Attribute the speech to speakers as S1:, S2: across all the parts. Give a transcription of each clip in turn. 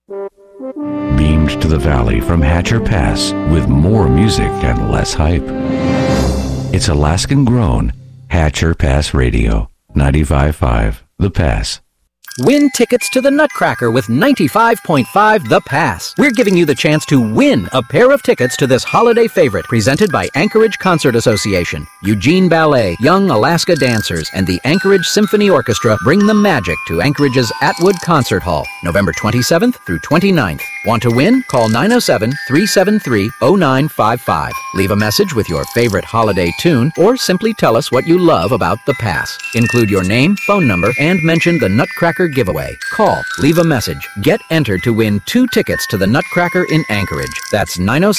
S1: Beamed to the valley from Hatcher Pass with more music and less hype. It's Alaskan grown Hatcher Pass Radio, 95.5 The Pass.
S2: Win tickets to the Nutcracker with 95.5 The Pass. We're giving you the chance to win a pair of tickets to this holiday favorite presented by Anchorage Concert Association. Eugene Ballet, Young Alaska Dancers, and the Anchorage Symphony Orchestra bring the magic to Anchorage's Atwood Concert Hall, November 27th through 29th. Want to win? Call 907-373-0955. Leave a message with your favorite holiday tune or simply tell us what you love about The Pass. Include your name, phone number, and mention the Nutcracker giveaway. Call, leave a message, get entered to win 2 tickets to the Nutcracker in Anchorage. That's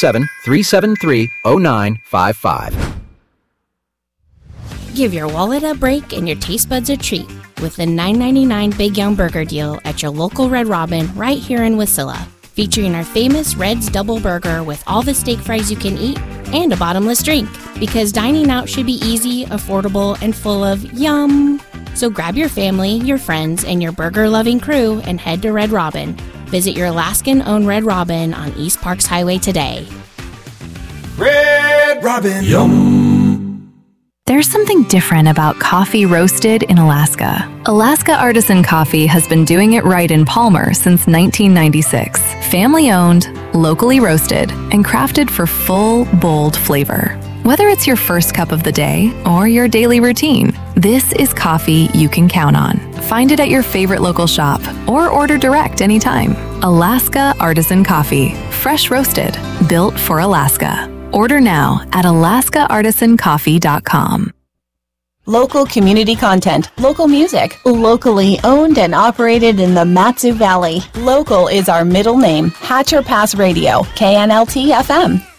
S2: 907-373-0955.
S3: Give your wallet a break and your taste buds a treat with the $9.99 Big Young Burger Deal at your local Red Robin right here in Wasilla. Featuring our famous Red's Double Burger with all the steak fries you can eat and a bottomless drink. Because dining out should be easy, affordable, and full of yum. So grab your family, your friends, and your burger-loving crew and head to Red Robin. Visit your Alaskan-owned Red Robin on East Parks Highway today.
S4: Red Robin. Yum.
S5: There's something different about coffee roasted in Alaska. Alaska Artisan Coffee has been doing it right in Palmer since 1996. Family-owned, locally roasted, and crafted for full, bold flavor. Whether it's your first cup of the day or your daily routine, this is coffee you can count on. Find it at your favorite local shop or order direct anytime. Alaska Artisan Coffee, fresh roasted, built for Alaska. Order now at alaskaartisancoffee.com.
S6: Local community content, local music, locally owned and operated in the Mat-Su Valley. Local is our middle name. Hatcher Pass Radio, KNLT FM.